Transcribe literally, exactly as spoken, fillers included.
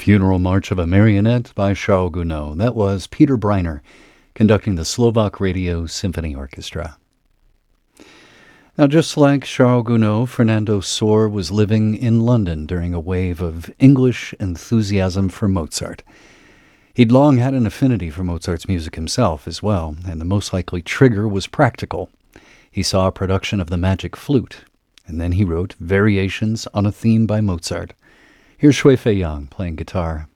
Funeral March of a Marionette by Charles Gounod. That was Peter Breiner conducting the Slovak Radio Symphony Orchestra. Now, just like Charles Gounod, Fernando Sor was living in London during a wave of English enthusiasm for Mozart. He'd long had an affinity for Mozart's music himself as well, and the most likely trigger was practical. He saw a production of The Magic Flute, and then he wrote variations on a theme by Mozart. Here's Shui Fei Yang playing guitar